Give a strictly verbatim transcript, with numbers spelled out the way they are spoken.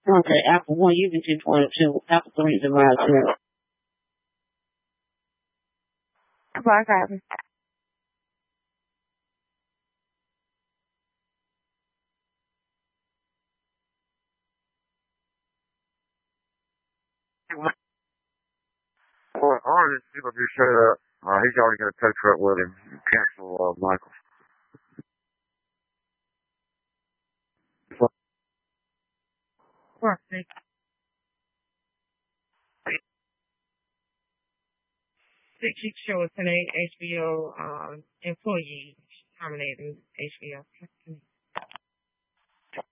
Okay, Apple one, you can do twenty-two. Apple three is around zero. Goodbye, guys. Well, I wanted to see if you set up. Uh, he's already got a tow truck with him. Cancel uh, Michael. Well, they, they keep showing today H B O um, employees terminating H B O.